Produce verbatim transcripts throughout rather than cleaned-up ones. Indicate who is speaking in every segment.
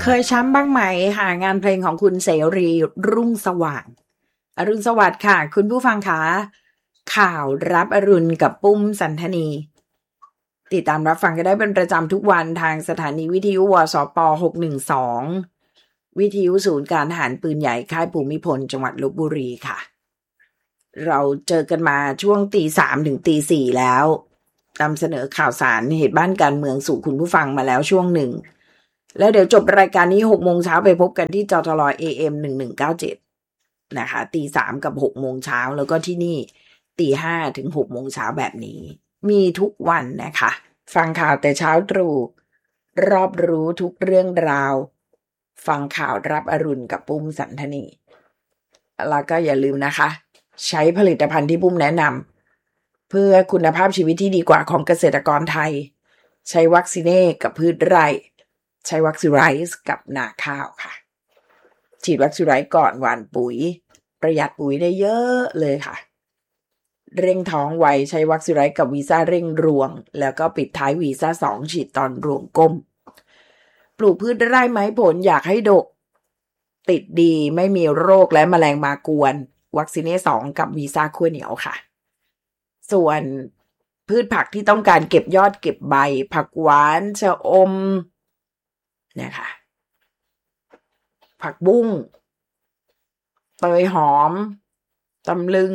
Speaker 1: ยช้ำบ้างไหมค่ะงานเพลงของคุณเสรีรุ่งสว่างอรุณสวัสดิ์ค่ะคุณผู้ฟังคะข่าวรับอรุณกับปุ้มสันธนีติดตามรับฟังกันได้เป็นประจำทุกวันทางสถานีวิทยุวสปหกหนึ่งสองวิทยุศูนย์การทหารปืนใหญ่ค่ายภูมิพลจังหวัดลพบุรีค่ะเราเจอกันมาช่วงตีสามถึงตีสี่แล้วนำเสนอข่าวสารเหตุบ้านการเมืองสู่คุณผู้ฟังมาแล้วช่วงหนึ่งแล้วเดี๋ยวจบรายการนี้หกโมงเช้าไปพบกันที่จทล เอ เอ็ม หนึ่งหนึ่งเก้าเจ็ดนะคะตีสามกับหกโมงเช้าแล้วก็ที่นี่ตีห้าถึงหกโมงเช้าแบบนี้มีทุกวันนะคะฟังข่าวแต่เช้าตรู่รอบรู้ทุกเรื่องราวฟังข่าวรับอรุณกับปุ้มสันธนีแล้วก็อย่าลืมนะคะใช้ผลิตภัณฑ์ที่ปุ้มแนะนำเพื่อคุณภาพชีวิตที่ดีกว่าของเกษตรกรไทยใช้วัคซีเน่กับพืชไร่ใช้วัคซีไรส์กับนาข้าวค่ะฉีดวัคซีไรส์ก่อนหว่านปุ๋ยประหยัดปุ๋ยได้เยอะเลยค่ะเร่งท้องไวใช้วัคซีไรส์กับวีซ่าเร่งรวงแล้วก็ปิดท้ายวีซ่าสองฉีดตอนรวงก้มปลูกพืชไร่ไม้ผลอยากให้ดกติดดีไม่มีโรคและแมลงมากวนวัคซีเน่สองกับวีซ่าขั้วเหนียวค่ะส่วนพืชผักที่ต้องการเก็บยอดเก็บใบผักหวานชะอมนะคะผักบุ้งเตยหอมตำลึง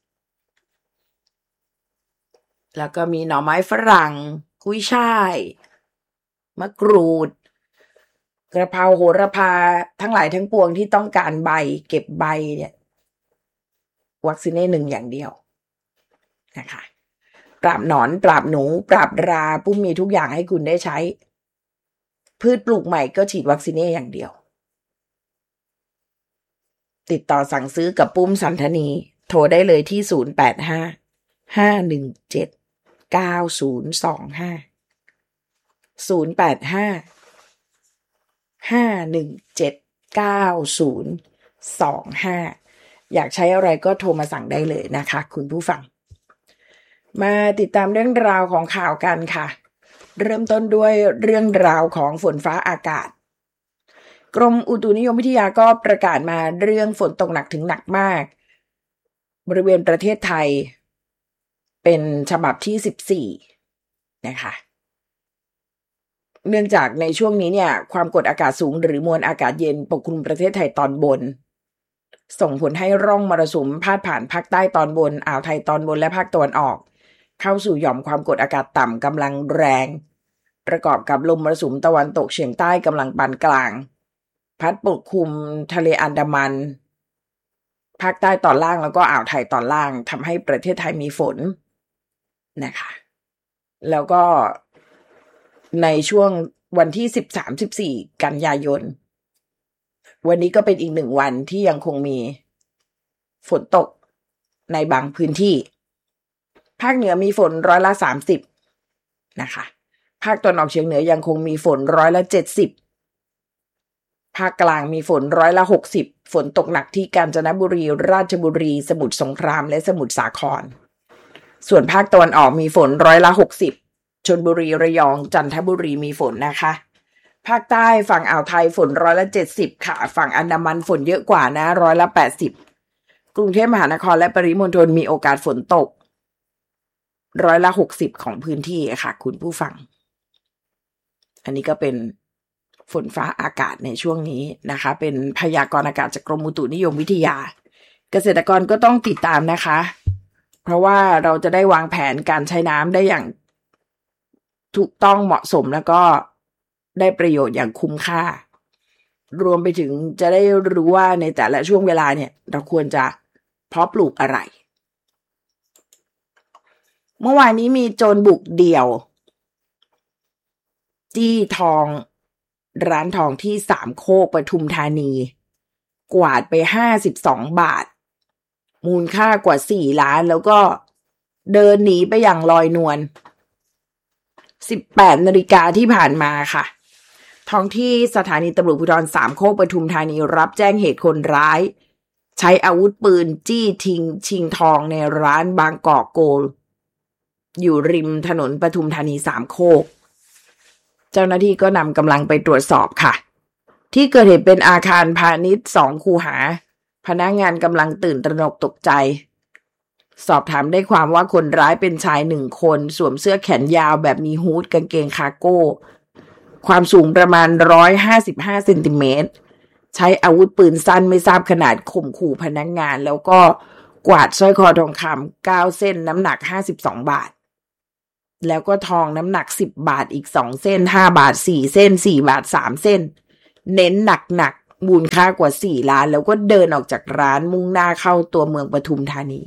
Speaker 1: แล้วก็มีหน่อไม้ฝรั่งกุ้ยช่ายมะกรูดกระเพราโหระพาทั้งหลายทั้งปวงที่ต้องการใบเก็บใบเนี่ยวัคซีนหนึ่งอย่างเดียวนะคะปราบหนอนปราบหนูปราบราปุ้มมีทุกอย่างให้คุณได้ใช้พืชปลูกใหม่ก็ฉีดวัคซีนอย่างเดียวติดต่อสั่งซื้อกับปุ้มสันธนีโทรได้เลยที่ศูนย์ แปด ห้า ห้า หนึ่ง เจ็ด เก้า ศูนย์ สอง ห้า ศูนย์ แปด ห้า ห้า หนึ่ง เจ็ด เก้า ศูนย์ สอง ห้าอยากใช้อะไรก็โทรมาสั่งได้เลยนะคะคุณผู้ฟังมาติดตามเรื่องราวของข่าวกันค่ะเริ่มต้นด้วยเรื่องราวของฝนฟ้าอากาศกรมอุตุนิยมวิทยาก็ประกาศมาเรื่องฝนตกหนักถึงหนักมากบริเวณประเทศไทยเป็นฉบับที่สิบสี่นะคะเนื่องจากในช่วงนี้เนี่ยความกดอากาศสูงหรือมวลอากาศเย็นปกคลุมประเทศไทยตอนบนส่งผลให้ร่องมรสุมพาดผ่านภาคใต้ตอนบนอ่าวไทยตอนบนและภาคตะวันออกเข้าสู่หย่อมความกดอากาศต่ำกำลังแรงประกอบกับลมมรสุมตะวันตกเฉียงใต้กำลังปานกลางพัดปกคลุมทะเลอันดามันภาคใต้ตอนล่างแล้วก็อ่าวไทยตอนล่างทำให้ประเทศไทยมีฝนนะคะแล้วก็ในช่วงวันที่สิบสาม สิบสี่กันยายนวันนี้ก็เป็นอีกหนึ่งวันที่ยังคงมีฝนตกในบางพื้นที่ภาคเหนือมีฝนร้อยละสามสิบนะคะภาคตะวันออกเฉียงเหนือยังคงมีฝนร้อยละเจ็ดสิบภาคกลางมีฝนร้อยละหกสิบฝนตกหนักที่กาญจนบุรีราชบุรีสมุทรสงครามและสมุทรสาครส่วนภาคตะวันออกมีฝนร้อยละหกสิบชลบุรีระยองจันทบุรีมีฝนนะคะภาคใต้ฝั่งอ่าวไทยฝนร้อยละเจ็ดสิบค่ะฝั่งอันดามันฝนเยอะกว่านะร้อยละแปดสิบกรุงเทพมหานครและปริมณฑลมีโอกาสฝนตกร้อยละหกสิบของพื้นที่ค่ะคุณผู้ฟังอันนี้ก็เป็นฝนฟ้าอากาศในช่วงนี้นะคะเป็นพยากรณ์อากาศจากกรมอุตุนิยมวิทยาเกษตรกรก็ต้องติดตามนะคะเพราะว่าเราจะได้วางแผนการใช้น้ำได้อย่างถูกต้องเหมาะสมแล้วก็ได้ประโยชน์อย่างคุ้มค่ารวมไปถึงจะได้รู้ว่าในแต่ละช่วงเวลาเนี่ยเราควรจะเพาะปลูกอะไรเมื่อวานนี้มีโจรบุกเดี่ยวจี้ทองร้านทองที่สามโคกปทุมธานีกวาดไปห้าสิบสองบาทมูลค่ากว่าสี่ล้านแล้วก็เดินหนีไปอย่างลอยนวลสิบแปดนาฬิกาที่ผ่านมาค่ะท้องที่สถานีตำรวจภูธรสามโคกปทุมธานีรับแจ้งเหตุคนร้ายใช้อาวุธปืนจี้ทิ้งชิงทองในร้านบางกอกโกลอยู่ริมถนนปทุมธานีสามโคกเจ้าหน้าที่ก็นำกำลังไปตรวจสอบค่ะที่เกิดเหตุเป็นอาคารพาณิชย์สองคูหาพนักงานกำลังตื่นตระหนกตกใจสอบถามได้ความว่าคนร้ายเป็นชายหนึ่งคนสวมเสื้อแขนยาวแบบมีฮู้ดกางเกงคาร์โก้ความสูงประมาณหนึ่งร้อยห้าสิบห้าเซนติเมตรใช้อาวุธปืนสั้นไม่ทราบขนาดข่มขู่พนักงานแล้วก็กวาดสร้อยคอทองคำเก้าเส้นน้ำหนักห้าสิบสองบาทแล้วก็ทองน้ำหนักสิบบาทอีกสองเส้นห้าบาทสี่เส้นสี่บาทสามเส้นเน้นหนักๆมูลค่ากว่าสี่ล้านแล้วก็เดินออกจากร้านมุ่งหน้าเข้าตัวเมืองปทุมธานี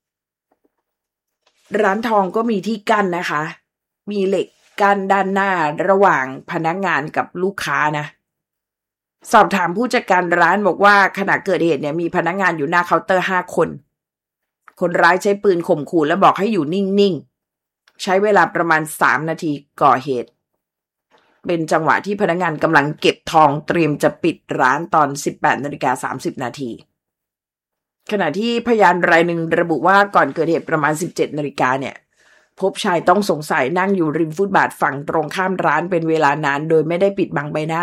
Speaker 1: ร้านทองก็มีที่กั้นนะคะมีเหล็กกั้นด้านหน้าระหว่างพนักงานกับลูกค้านะสอบถามผู้จัดการร้านบอกว่าขณะเกิดเหตุเนี่ยมีพนักงานอยู่หน้าเคาน์เตอร์ห้าคนคนร้ายใช้ปืนข่มขู่และบอกให้อยู่นิ่งๆใช้เวลาประมาณสามนาทีก่อเหตุเป็นจังหวะที่พนักงานกำลังเก็บทองเตรียมจะปิดร้านตอน สิบแปดนาฬิกาสามสิบนาทีขณะที่พยานรายหนึ่งระบุว่าก่อนเกิดเหตุประมาณ สิบเจ็ดนาฬิกาเนี่ยพบชายต้องสงสัยนั่งอยู่ริมฟุตบาทฝั่งตรงข้ามร้านเป็นเวลานานโดยไม่ได้ปิดบังใบหน้า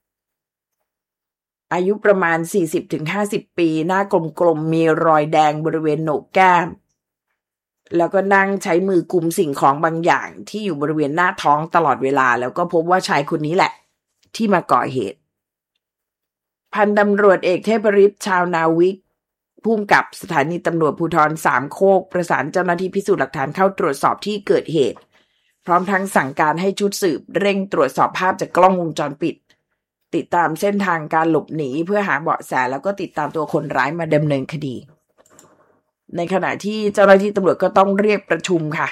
Speaker 1: อายุประมาณ สี่สิบถึงห้าสิบ ปีหน้ากลมๆมีรอยแดงบริเวณโหนกแก้มแล้วก็นั่งใช้มือกุมสิ่งของบางอย่างที่อยู่บริเวณหน้าท้องตลอดเวลาแล้วก็พบว่าชายคนนี้แหละที่มาก่อเหตุพันตำรวจเอกเทพฤทธิ์ชาวนาวิกผู้กำกับสถานีตำรวจภูธรสามโคกประสานเจ้าหน้าที่พิสูจน์หลักฐานเข้าตรวจสอบที่เกิดเหตุพร้อมทั้งสั่งการให้ชุดสืบเร่งตรวจสอบภาพจากกล้องวงจรปิดติดตามเส้นทางการหลบหนีเพื่อหาเบาะแสแล้วก็ติดตามตัวคนร้ายมาดำเนินคดีในขณะที่เจ้าหน้าที่ตำรวจก็ต้องเรียกประชุมค่ะ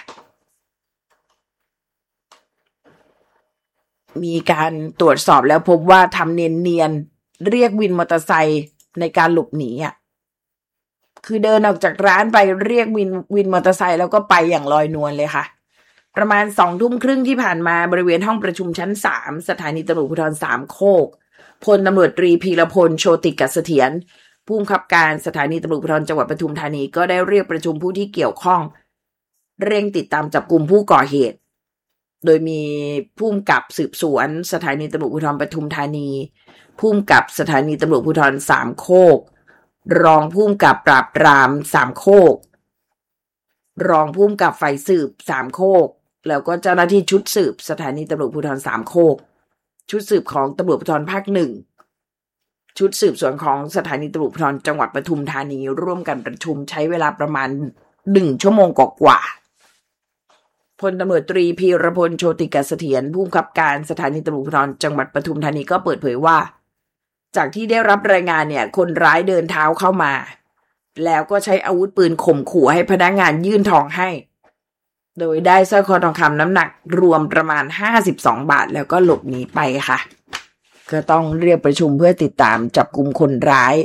Speaker 1: มีการตรวจสอบแล้วพบว่าทำเนียนๆเรียกวินมอเตอร์ไซค์ในการหลบหนีอ่ะคือเดินออกจากร้านไปเรียกวินวินมอเตอร์ไซค์แล้วก็ไปอย่างลอยนวลเลยค่ะประมาณสองทุ่มครึ่งที่ผ่านมาบริเวณห้องประชุมชั้นสามสถานีตำรวจภูธรสามโคกพลตำรวจตรีพีรพลโชติกเสถียรผู้บังคับการสถานีตำรวจภูธรจังหวัดปทุมธานีก็ได้เรียกประชุมผู้ที่เกี่ยวข้องเร่งติดตามจับกุมผู้ก่อเหตุโดยมีผู้กำกับสืบสวนสถานีตำรวจภูธรปทุมธานีผู้กำกับสถานีตำรวจภูธรสามโคกรองผู้กำกับปราบปรามสามโคกรองผู้กำกับฝ่ายสืบสามโคกแล้วก็เจ้าหน้าที่ชุดสืบสถานีตำรวจภูธรสามโคกชุดสืบของตำรวจภูธรภาคหนึ่งชุดสืบสวนของสถานีตำรวจภูธรจังหวัดปทุมธานีร่วมกันประชุมใช้เวลาประมาณหนึ่งชั่วโมงกว่าพลตำรวจตรีพีรพลโชติกเสถียรผู้กำกับการสถานีตำรวจภูธรจังหวัดปทุมธานีก็เปิดเผยว่าจากที่ได้รับรายงานเนี่ยคนร้ายเดินเท้าเข้ามาแล้วก็ใช้อาวุธปืนข่มขู่ให้พนักงานยื่นทองให้โดยได้สร้อยคอทองคำน้ำหนักรวมประมาณห้าสิบสองบาทแล้วก็หลบหนีไปค่ะก็ต้องเรียกประชุมเพื่อติดตามจับกุมคนร้าย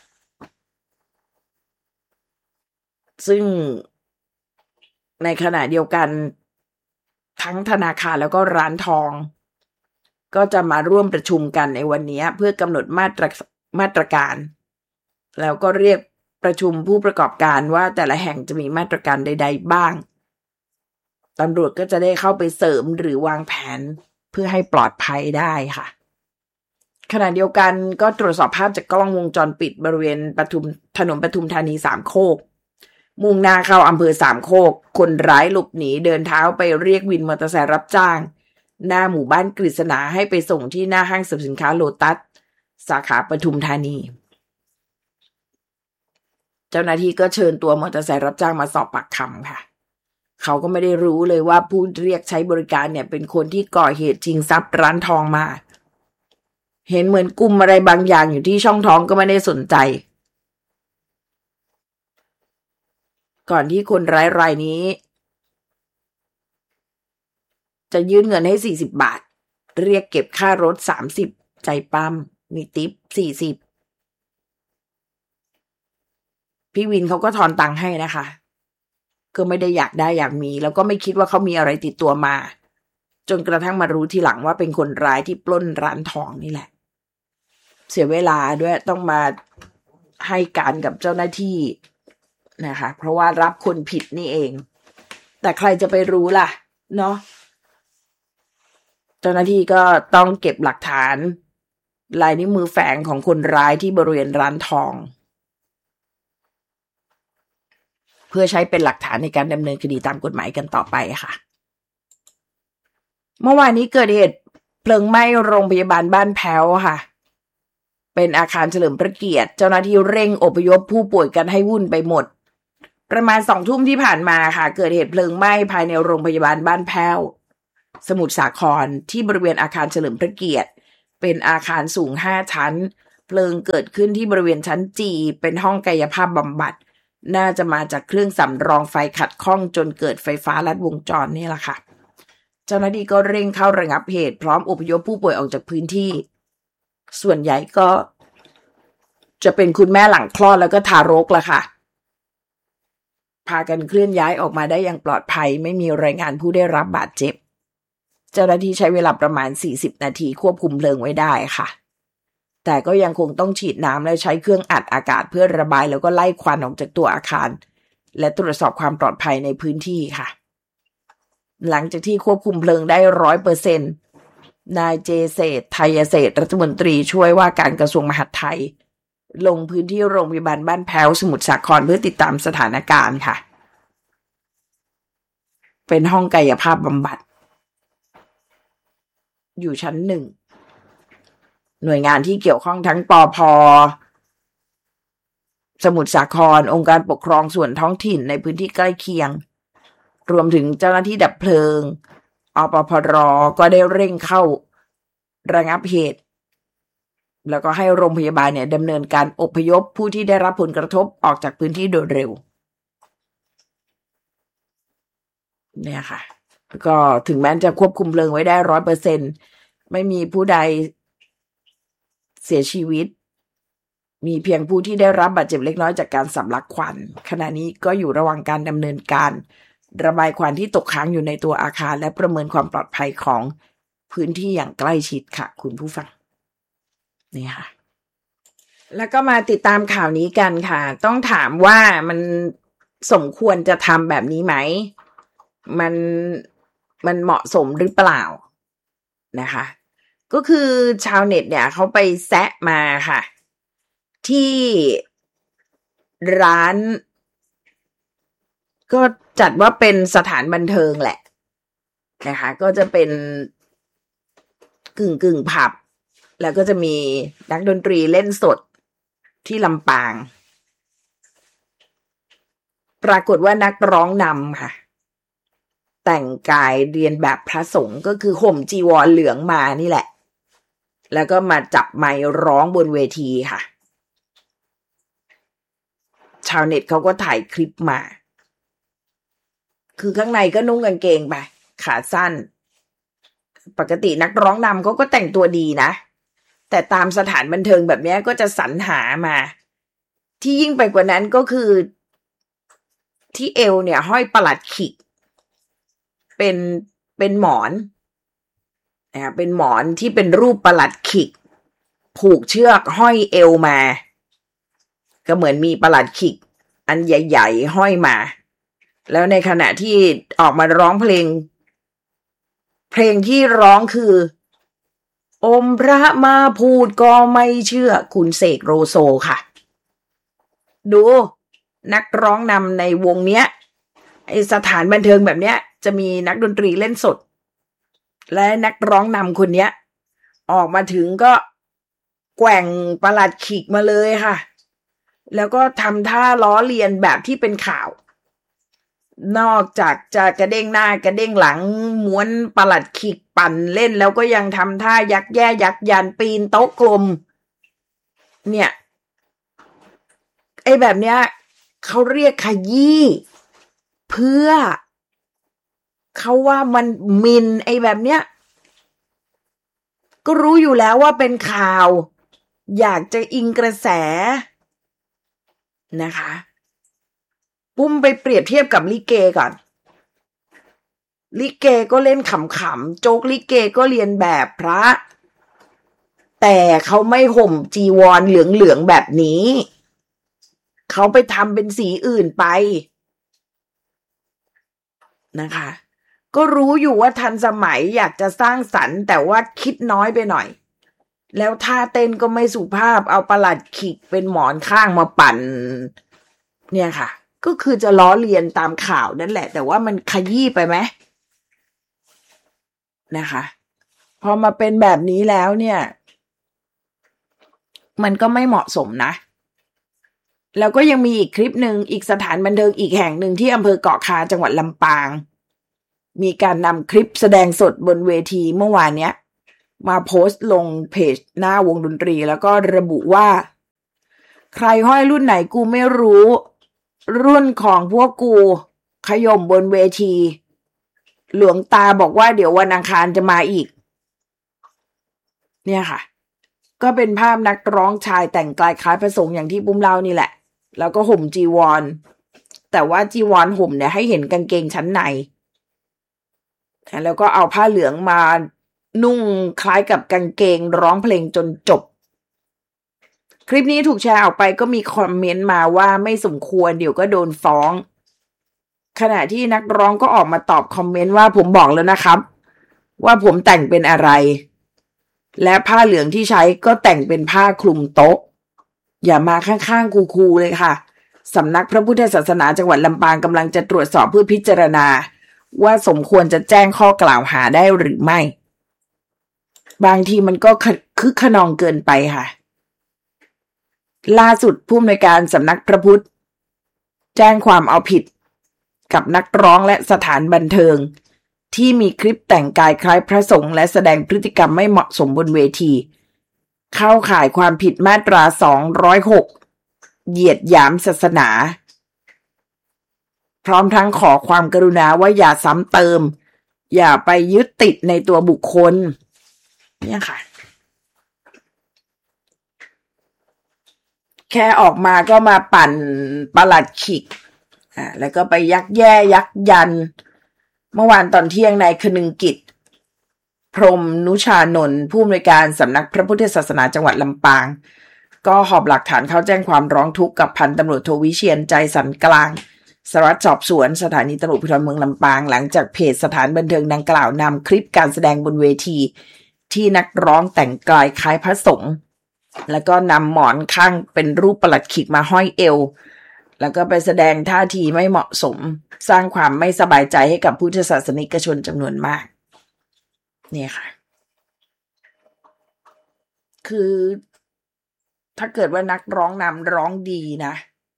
Speaker 1: ซึ่งในขณะเดียวกันทั้งธนาคารแล้วก็ร้านทองก็จะมาร่วมประชุมกันในวันนี้เพื่อกำหนดมาตรมาตรการแล้วก็เรียกประชุมผู้ประกอบการว่าแต่ละแห่งจะมีมาตรการใดๆบ้างตำรวจก็จะได้เข้าไปเสริมหรือวางแผนเพื่อให้ปลอดภัยได้ค่ะขณะเดียวกันก็ตรวจสอบภาพจากกล้องวงจรปิดบริเวณปทุมถนนปทุมธานีสามโคกมุ่งหน้าเข้าอำเภอสามโคกคนร้ายหลบหนีเดินเท้าไปเรียกวินมอเตอร์ไซค์รับจ้างหน้าหมู่บ้านกฤษณาให้ไปส่งที่หน้าห้างสรรพสินค้าโลตัสสาขาปทุมธานีเจ้าหน้าที่ก็เชิญตัวมอเตอร์ไซค์รับจ้างมาสอบปากคำค่ะเขาก็ไม่ได้รู้เลยว่าผู้เรียกใช้บริการเนี่ยเป็นคนที่ก่อเหตุชิงทรัพย์ร้านทองมาเห็นเหมือนกุมอะไรบางอย่างอยู่ที่ช่องท้องก็ไม่ได้สนใจก่อนที่คนร้ายรายนี้จะยื่นเงินให้สี่สิบบาทเรียกเก็บค่ารถสามสิบใจปั๊มมีทิปสี่สิบพี่วินเขาก็ทอนตังค์ให้นะคะก็ไม่ได้อยากได้อยากมีแล้วก็ไม่คิดว่าเขามีอะไรติดตัวมาจนกระทั่งมารู้ทีหลังว่าเป็นคนร้ายที่ปล้นร้านทองนี่แหละเสียเวลาด้วยต้องมาให้การกับเจ้าหน้าที่นะคะเพราะว่ารับคนผิดนี่เองแต่ใครจะไปรู้ล่ะเนาะเจ้าหน้าที่ก็ต้องเก็บหลักฐานลายนิ้วมือแฝงของคนร้ายที่บริเวณร้านทองเพื่อใช้เป็นหลักฐานในการดำเนินคดีตามกฎหมายกันต่อไปค่ะเมื่อวานนี้เกิดเหตุเพลิงไหม้โรงพยาบาลบ้านแพ้วค่ะเป็นอาคารเฉลิมพระเกียรติเจ้าหน้าที่เร่งอพยพผู้ป่วยกันให้วุ่นไปหมดประมาณสองทุ่มที่ผ่านมาค่ะเกิดเหตุเพลิงไหม้ภายในโรงพยาบาลบ้านแพ้วสมุทรสาครที่บริเวณอาคารเฉลิมพระเกียรติเป็นอาคารสูงห้าชั้นเพลิงเกิดขึ้นที่บริเวณชั้นจีเป็นห้องกายภาพบำบัดน่าจะมาจากเครื่องสำรองไฟขัดข้องจนเกิดไฟฟ้าลัดวงจรนี่แหละค่ะเจ้าหน้าที่ก็เร่งเข้าระงับเหตุพร้อมอพยพผู้ป่วยออกจากพื้นที่ส่วนใหญ่ก็จะเป็นคุณแม่หลังคลอดแล้วก็ทารกละค่ะพากันเคลื่อนย้ายออกมาได้อย่างปลอดภัยไม่มีรายงานผู้ได้รับบาดเจ็บเจ้าหน้าที่ใช้เวลาประมาณสี่สิบนาทีควบคุมเพลิงไว้ได้ค่ะแต่ก็ยังคงต้องฉีดน้ำและใช้เครื่องอัดอากาศเพื่อระบายแล้วก็ไล่ควันออกจากตัวอาคารและตรวจสอบความปลอดภัยในพื้นที่ค่ะหลังจากที่ควบคุมเพลิงได้ ร้อยเปอร์เซ็นต์ นายเจเศรษฐ์ไทยเศรษฐ์รัฐมนตรีช่วยว่าการกระทรวงมหาดไทยลงพื้นที่โรงพยาบาลบ้านแพ้วสมุทรสาครเพื่อติดตามสถานการณ์ค่ะเป็นห้องกายภาพบำบัดอยู่ชั้นหนึ่งหน่วยงานที่เกี่ยวข้องทั้งปภ.สมุทรสาครองค์การปกครองส่วนท้องถิ่นในพื้นที่ใกล้เคียงรวมถึงเจ้าหน้าที่ดับเพลิงอปพร.ก็ได้เร่งเข้าระงับเหตุแล้วก็ให้โรงพยาบาลเนี่ยดำเนินการอพยพผู้ที่ได้รับผลกระทบออกจากพื้นที่โดยเร็วเนี่ยค่ะก็ถึงแม้จะควบคุมเพลิงไว้ได้ ร้อยเปอร์เซ็นต์ ไม่มีผู้ใดเสียชีวิตมีเพียงผู้ที่ได้รับบาดเจ็บเล็กน้อยจากการสำลักควันขณะนี้ก็อยู่ระหว่างการดำเนินการระบายควันที่ตกค้างอยู่ในตัวอาคารและประเมินความปลอดภัยของพื้นที่อย่างใกล้ชิดค่ะคุณผู้ฟังนี่ค่ะแล้วก็มาติดตามข่าวนี้กันค่ะต้องถามว่ามันสมควรจะทำแบบนี้ไหมมันมันเหมาะสมหรือเปล่านะคะก็คือชาวเน็ตเนี่ยเขาไปแซะมาค่ะที่ร้านก็จัดว่าเป็นสถานบันเทิงแหละนะคะก็จะเป็นกึ่งกึ่งผับแล้วก็จะมีนักดนตรีเล่นสดที่ลำปางปรากฏว่านักร้องนำค่ะแต่งกายเรียนแบบพระสงฆ์ก็คือห่มจีวรเหลืองมานี่แหละแล้วก็มาจับไมค์ร้องบนเวทีค่ะชาวเน็ตเขาก็ถ่ายคลิปมาคือข้างในก็นุ่งกางเกงไปขาสั้นปกตินักร้องนำเขาก็แต่งตัวดีนะแต่ตามสถานบันเทิงแบบนี้ก็จะสรรหามาที่ยิ่งไปกว่านั้นก็คือที่เอวเนี่ยห้อยประหลัดขิกเป็นเป็นหมอนนะเป็นหมอนที่เป็นรูปประหลัดขิกผูกเชือกห้อยเอวมาก็เหมือนมีประหลัดขิกอันใหญ่ๆห้อยมาแล้วในขณะที่ออกมาร้องเพลงเพลงที่ร้องคืออมพระมาพูดก็ไม่เชื่อคุณเสกโลโซค่ะดูนักร้องนำในวงเนี้ยไอสถานบันเทิงแบบเนี้ยจะมีนักดนตรีเล่นสดและนักร้องนำคนเนี้ยออกมาถึงก็แกว่งประหลัดขิกมาเลยค่ะแล้วก็ทำท่าล้อเลียนแบบที่เป็นข่าวนอกจากจะกระเด้งหน้ากระเด้งหลังม้วนประหลัดขิกปั่นเล่นแล้วก็ยังทำท่ายักแย่ยักยันปีนโต๊ะกลมเนี่ยไอ้แบบเนี้ยเขาเรียกขยี้เพื่อเขาว่ามันมินไอ้แบบเนี้ยก็รู้อยู่แล้วว่าเป็นข่าวอยากจะอิงกระแสนะคะปุ้มไปเปรียบเทียบกับลิเกก่อนลิเกก็เล่นขำๆโจ๊กลิเกก็เรียนแบบพระแต่เขาไม่ห่มจีวรเหลืองๆแบบนี้เขาไปทำเป็นสีอื่นไปนะคะก็รู้อยู่ว่าทันสมัยอยากจะสร้างสรรค์แต่ว่าคิดน้อยไปหน่อยแล้วท่าเต้นก็ไม่สุภาพเอาประหลัดขิกเป็นหมอนข้างมาปั่นเนี่ยค่ะก็คือจะล้อเลียนตามข่าวนั่นแหละแต่ว่ามันขยี้ไปไหมนะคะพอมาเป็นแบบนี้แล้วเนี่ยมันก็ไม่เหมาะสมนะแล้วก็ยังมีอีกคลิปหนึ่งอีกสถานบันเทิงอีกแห่งหนึ่งที่อำเภอเกาะคาจังหวัดลำปางมีการนำคลิปแสดงสดบนเวทีเมื่อวานเนี้ยมาโพสต์ลงเพจหน้าวงดนตรีแล้วก็ระบุว่าใครห้อยรุ่นไหนกูไม่รู้รุ่นของพวกกูขย่มบนเวทีหลวงตาบอกว่าเดี๋ยววันอังคารจะมาอีกเนี่ยค่ะก็เป็นภาพนักร้องชายแต่งกายคล้ายพระสงฆ์อย่างที่ปุ้มเล่านี่แหละแล้วก็ห่มจีวรแต่ว่าจีวรห่มเนี่ยให้เห็นกางเกงชั้นในแล้วก็เอาผ้าเหลืองมานุ่งคล้ายกับกางเกงร้องเพลงจนจบคลิปนี้ถูกแชร์ออกไปก็มีคอมเมนต์มาว่าไม่สมควรเดี๋ยวก็โดนฟ้องขณะที่นักร้องก็ออกมาตอบคอมเมนต์ว่าผมบอกแล้วนะครับว่าผมแต่งเป็นอะไรและผ้าเหลืองที่ใช้ก็แต่งเป็นผ้าคลุมโต๊ะอย่ามาข้างๆคูๆเลยค่ะสำนักพระพุทธศาสนาจังหวัดลำปางกำลังจะตรวจสอบเพื่อพิจารณาว่าสมควรจะแจ้งข้อกล่าวหาได้หรือไม่บางทีมันก็คึกขนองเกินไปค่ะล่าสุดผู้อำนวยการสำนักพระพุทธแจ้งความเอาผิดกับนักร้องและสถานบันเทิงที่มีคลิปแต่งกายคล้ายพระสงฆ์และแสดงพฤติกรรมไม่เหมาะสมบนเวทีเข้าข่ายความผิดมาตราสองร้อยหกเหยียดหยามศาสนาพร้อมทั้งขอความกรุณาว่าอย่าซ้ำเติมอย่าไปยึดติดในตัวบุคคลเนี่ยค่ะแค่ออกมาก็มาปั่นประหลัดขิกอ่าแล้วก็ไปยักแย่ยักยันเมื่อวานตอนเที่ยงนายคนึงกิจพรหมนุชานนท์ผู้อำนวยการสำนักพระพุทธศาสนาจังหวัดลำปางก็หอบหลักฐานเข้าแจ้งความร้องทุกข์กับพันตำรวจโทวิเชียรใจสันกลางสารวัตรสอบสวนสถานีตำรวจภูธรเมืองลำปางหลังจากเพจสถานบันเทิงดังกล่าวนำคลิปการแสดงบนเวทีที่นักร้องแต่งกายคล้ายพระสงฆ์แล้วก็นำหมอนข้างเป็นรูปประหลัดขิกมาห้อยเอวแล้วก็ไปแสดงท่าทีไม่เหมาะสมสร้างความไม่สบายใจให้กับพุทธศาสนิกชนจำนวนมากเนี่ยค่ะคือถ้าเกิดว่านักร้องนำร้องดีนะ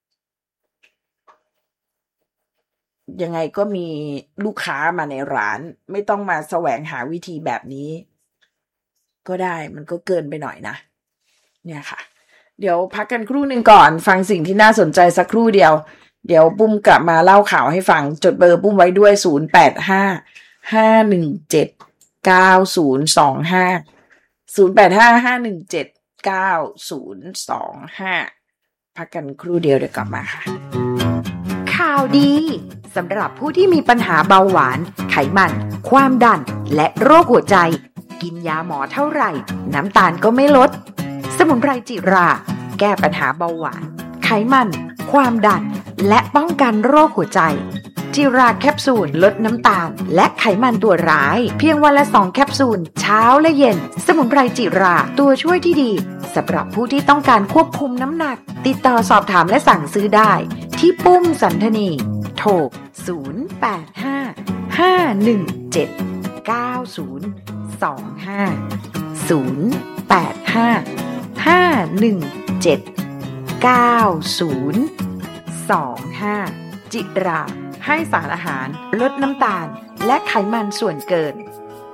Speaker 1: ยังไงก็มีลูกค้ามาในร้านไม่ต้องมาแสวงหาวิธีแบบนี้ก็ได้มันก็เกินไปหน่อยนะเนี่ยค่ะเดี๋ยวพักกันครู่หนึ่งก่อนฟังสิ่งที่น่าสนใจสักครู่เดียวเดี๋ยวปุ้มกลับมาเล่าข่าวให้ฟังจดเบอร์ปุ้มไว้ด้วยศูนย์ แปด ห้า ห้า หนึ่ง เจ็ด เก้า ศูนย์ สอง ห้า ศูนย์ แปด ห้า ห้า หนึ่ง เจ็ด เก้า ศูนย์ สอง ห้าพักกันครู่เดียวเดี๋ยวกลับมาค่ะ
Speaker 2: ข่าวดีสำหรับผู้ที่มีปัญหาเบาหวานไขมันความดันและโรคหัวใจกินยาหมอเท่าไหร่น้ำตาลก็ไม่ลดสมุนไพรจิราแก้ปัญหาเบาหวานไขมันความดันและป้องกันโรคหัวใจจิราแคปซูลลดน้ำตาลและไขมันตัวร้ายเพียงวันละสองแคปซูลเช้าและเย็นสมุนไพรจิราตัวช่วยที่ดีสำหรับผู้ที่ต้องการควบคุมน้ำหนักติดต่อสอบถามและสั่งซื้อได้ที่ปุ้มสันธนีโทรศูนย์ แปด ห้า ห้า หนึ่ง เจ็ด เก้า ศูนย์ สอง ห้า ศูนย์ แปด ห้า ห้า หนึ่ง เจ็ด เก้า ศูนย์ สอง ห้าจิราให้สารอาหารลดน้ำตาลและไขมันส่วนเกิน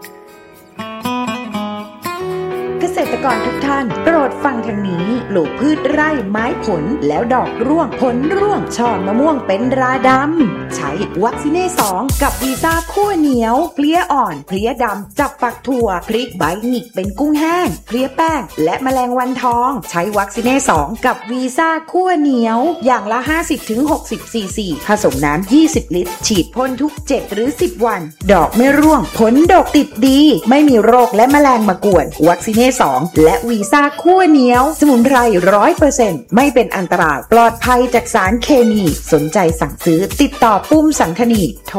Speaker 2: เกษตรกรทุกท่านโปรดฟังทางนี้ปลูกพืชไร่ไม้ผลแล้วดอกร่วงผลร่วงช่อมะม่วงเป็นราดำใช้วัคซีเน่สองกับวีซ่าคั่วเหนียวเพลี้ยอ่อนเพลี้ยดำจับฝักถั่วพริกใบหงิกเป็นกุ้งแห้งเพลี้ยแป้งและแมลงวันทองใช้วัคซีเน่สองกับวีซ่าคั่วเหนียวอย่างละ ห้าสิบถึงหกสิบ ซีซีผสมน้ำยี่สิบลิตรฉีดพ่นทุกเจ็ดหรือสิบวันดอกไม่ร่วงผลดกติดดีไม่มีโรคและแมลงมากวนวัคซีเน่สองและวีซ่าคั่วเหนียวสมุนไพร ร้อยเปอร์เซ็นต์ ไม่เป็นอันตรายปลอดภัยจากสารเคมีสนใจสั่งซื้อติดต่อปุ้มสันธนีโทร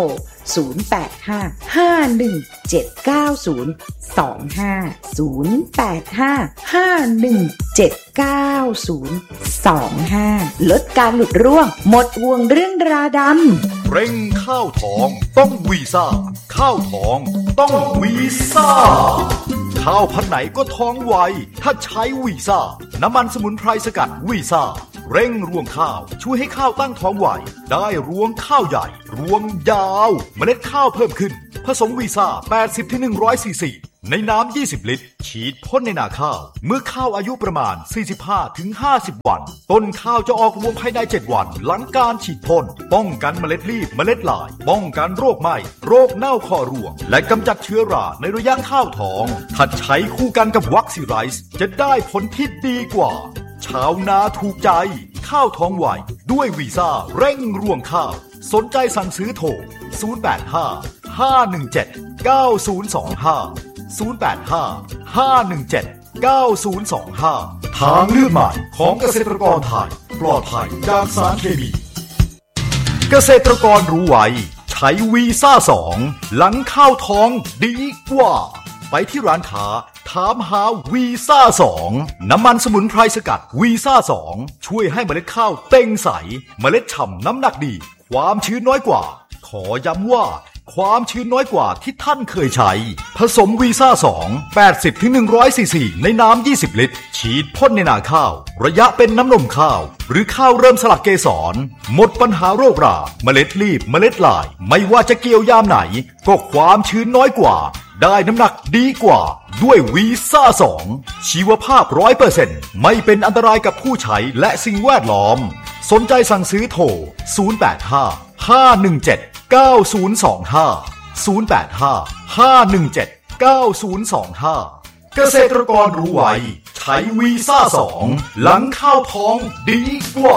Speaker 2: ศูนย์ แปด ห้า ห้า หนึ่ง เจ็ด เก้า ศูนย์ สอง ห้า ศูนย์ แปด ห้า ห้า หนึ่ง เจ็ด เก้า ศูนย์ สอง ห้าลดการหลุดร่วงหมดห่วงเรื่องราดำ
Speaker 3: เร่งข้าวทองต้องวีซ่าข้าวทองต้องวีซ่าข้าวพันธุ์ไหนก็ท้องไวถ้าใช้วีซ่าน้ำมันสมุนไพรสกัดวีซ่าเร่งรวงข้าวช่วยให้ข้าวตั้งท้องไวได้รวงข้าวใหญ่รวงยาวเมล็ดข้าวเพิ่มขึ้นผสมวีซ่า แปดสิบถึงหนึ่งร้อย ซีซีในน้ำยี่สิบลิตรฉีดพ่นในนาข้าวเมื่อข้าวอายุประมาณ สี่สิบห้าถึงห้าสิบ วันต้นข้าวจะออกรวงภายในเจ็ดวันหลังการฉีดพ่นป้องกันเมล็ดรีบเมล็ดลายป้องกันโรคไหม้โรคเน่าคอร่วงและกำจัดเชื้อราในระยะข้าวทองถ้าใช้คู่กันกับวัคซีไรซ์จะได้ผลที่ดีกว่าชาวนาถูกใจข้าวท้องไวด้วยวีซ่าเร่งรวงข้าวสนใจสั่งซื้อโทรศูนย์ แปด ห้า ห้า หนึ่ง เจ็ด เก้า ศูนย์ สอง ห้า ศูนย์ แปด ห้า ห้า หนึ่ง เจ็ด เก้า ศูนย์ สอง ห้าทางเลือกใหม่ของเกษตรกรไทยปลอดภัยจากสารเคมีเกษตรกรรู้ไว้ใช้วีซ่าสองหลังข้าวท้องดีกว่าไปที่ร้านค้าถามหาวีซ่าสองน้ำมันสมุนไพรสกัดวีซ่าสองช่วยให้เมล็ดข้าวเต่งใสเมล็ดฉ่ำน้ำหนักดีความชื้นน้อยกว่าขอย้ำว่าความชื้นน้อยกว่าที่ท่านเคยใช้ผสมวีซ่าสอง แปดสิบถึงหนึ่งร้อย ซีซีในน้ำยี่สิบลิตรฉีดพ่นในนาข้าวระยะเป็นน้ำนมข้าวหรือข้าวเริ่มสลัดเกสรหมดปัญหาโรคราเมล็ดรีบเมล็ดลายไม่ว่าจะเกี่ยวยามไหนก็ความชื้นน้อยกว่าได้น้ำหนักดีกว่าด้วยวีซ่าสองชีวภาพ ร้อยเปอร์เซ็นต์ ไม่เป็นอันตรายกับผู้ใช้และสิ่งแวดล้อมสนใจสั่งซื้อโทรศูนย์ แปด ห้า ห้า หนึ่ง เจ็ด เก้า ศูนย์ สอง ห้า ศูนย์ แปด ห้า ห้า หนึ่ง เจ็ด เก้า ศูนย์ สอง ห้าเกษตรกรรู้ไว้ใช้วีซ่าสองหลังข้าวท้องดีกว่า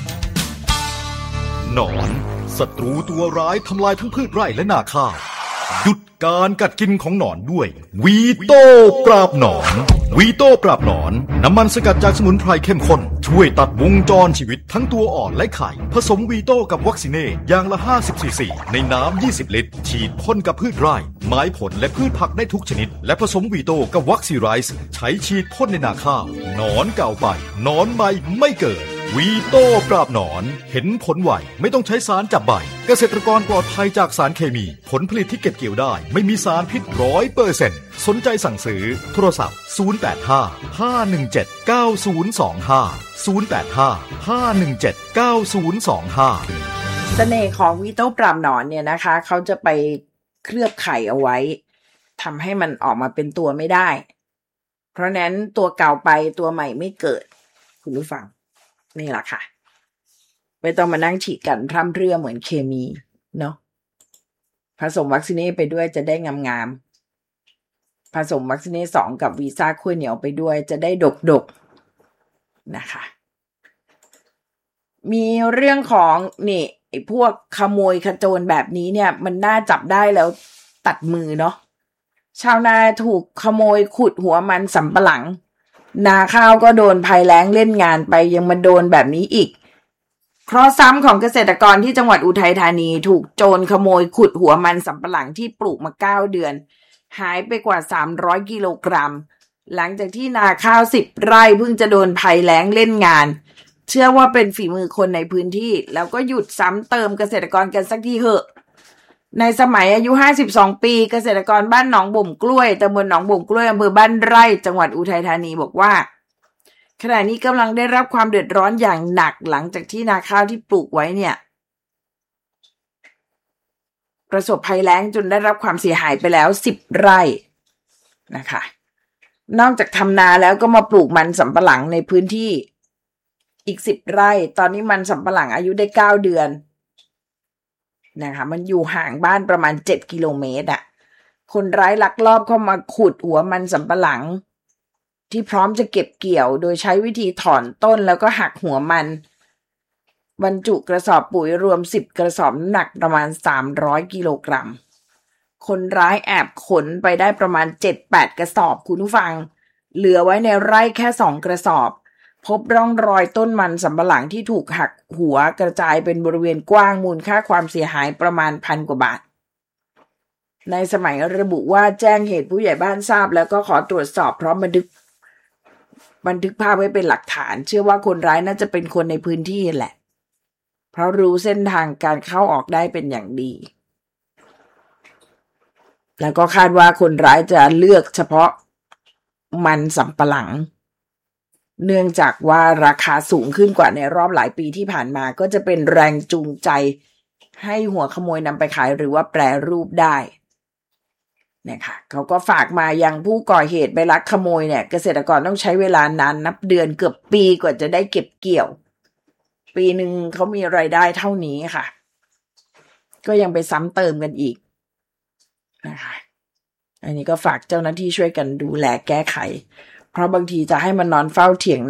Speaker 3: หนอนศัตรูตัวร้ายทำลายทั้งพืชไร่และนาข้าวหยุดการกัดกินของหนอนด้วยวีโต้ปราบหนอนวีโต้ปราบหนอนน้ำมันสกัดจากสมุนไพรเข้มข้นช่วยตัดวงจรชีวิตทั้งตัวอ่อนและไข่ผสมวีโต้กับวัคซีเน่อย่างละห้าสิบซีซีในน้ำยี่สิบลิตรฉีดพ่นกับพืชไร่ไม้ผลและพืชผักได้ทุกชนิดและผสมวีโต้กับวัคซีไรซ์ใช้ฉีดพ่นในนาข้าวหนอนเก่าไปหนอนใหม่ไม่เกิดวีโต้ปราบหนอนเห็นผลไวไม่ต้องใช้สารจับใบเกษตรกรปลอดภัยจากสารเคมีผลผลิตที่เก็บเกี่ยวได้ไม่มีสารพิษ ร้อยเปอร์เซ็นต์ สนใจสั่งซื้อโทรศัพท์ศูนย์ แปด ห้า ห้า หนึ่ง เจ็ด เก้า ศูนย์ สอง ห้า ศูนย์ แปด ห้า ห้า หนึ่ง เจ็ด เก้า ศูนย์ สอง ห้า
Speaker 1: เสน่ห์ของวีโต้ปราบหนอนเนี่ยนะคะเขาจะไปเคลือบไข่เอาไว้ทำให้มันออกมาเป็นตัวไม่ได้เพราะนั้นตัวเก่าไปตัวใหม่ไม่เกิดคุณผู้ฟังนี่แหละค่ะไม่ต้องมานั่งฉีดกันพร่ำเพรื่อเหมือนเคมีเนาะผสมวัคซีนไปด้วยจะได้งามๆผสมวัคซีนสองกับวีซ่าขั้วเหนียวไปด้วยจะได้ดกๆนะคะมีเรื่องของนี่ไอ้พวกขโมยขโจรแบบนี้เนี่ยมันน่าจับได้แล้วตัดมือเนาะชาวนาถูกขโมยขุดหัวมันสำปะหลังนาข้าวก็โดนภัยแล้งเล่นงานไปยังมาโดนแบบนี้อีกเคราะห์ซ้ำของเกษตรกรที่จังหวัดอุทัยธานีถูกโจรขโมยขุดหัวมันสำปะหลังที่ปลูกมาเก้าเดือนหายไปกว่าสามร้อยกิโลกรัมหลังจากที่นาข้าวสิบไร่เพิ่งจะโดนภัยแล้งเล่นงานเชื่อว่าเป็นฝีมือคนในพื้นที่แล้วก็หยุดซ้ำเติมเกษตรกรกันสักทีเหอะในสมัยอายุห้าสิบสองปีเกษตรกรบ้านหนองบ่มกล้วยตำบลหนองบ่มกล้วยอำเภอบ้านไร่จังหวัดอุทัยธานีบอกว่าขณะนี้กำลังได้รับความเดือดร้อนอย่างหนักหลังจากที่นาข้าวที่ปลูกไว้เนี่ยประสบภัยแล้งจนได้รับความเสียหายไปแล้วสิบไร่นะคะนอกจากทำนาแล้วก็มาปลูกมันสำปะหลังในพื้นที่อีกสิบไร่ตอนนี้มันสำปะหลังอายุได้เก้าเดือนนะคะมันอยู่ห่างบ้านประมาณเจ็ดกิโลเมตรอ่ะคนร้ายลักลอบเข้ามาขุดหัวมันสำปะหลังที่พร้อมจะเก็บเกี่ยวโดยใช้วิธีถอนต้นแล้วก็หักหัวมันบรรจุกระสอบปุ๋ยรวมสิบกระสอบน้ำหนักประมาณสามร้อยกิโลกรัมคนร้ายแอบขนไปได้ประมาณ เจ็ดแปด กระสอบคุณผู้ฟังเหลือไว้ในไร่แค่สองกระสอบพบร่องรอยต้นมันสำปะหลังที่ถูกหักหัวกระจายเป็นบริเวณกว้างมูลค่าความเสียหายประมาณพันกว่าบาทในสมัยระบุว่าแจ้งเหตุผู้ใหญ่บ้านทราบแล้วก็ขอตรวจสอบพร้อมบันทึกบันทึกภาพไว้เป็นหลักฐานเชื่อว่าคนร้ายน่าจะเป็นคนในพื้นที่แหละเพราะรู้เส้นทางการเข้าออกได้เป็นอย่างดีแล้วก็คาดว่าคนร้ายจะเลือกเฉพาะมันสำปะหลังเนื่องจากว่าราคาสูงขึ้นกว่าในรอบหลายปีที่ผ่านมาก็จะเป็นแรงจูงใจให้หัวขโมยนำไปขายหรือว่าแปรรูปได้เนี่ยค่ะเขาก็ฝากมายังผู้ก่อเหตุไปลักขโมยเนี่ยเกษตรกรต้องใช้เวลานานนับเดือนเกือบปีกว่าจะได้เก็บเกี่ยวปีหนึ่งเขามีรายได้เท่านี้ค่ะก็ยังไปซ้ำเติมกันอีกนะคะอันนี้ก็ฝากเจ้าหน้าที่ช่วยกันดูแลแก้ไขเพราะบางทีจะให้มันนอนเฝ้าเถียง